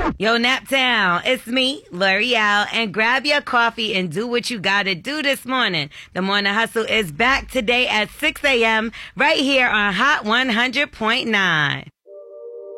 Yo, Naptown, it's me, L'Oreal, and grab your coffee and do what you gotta do this morning. The Morning Hustle is back today at 6 a.m. right here on Hot 100.9.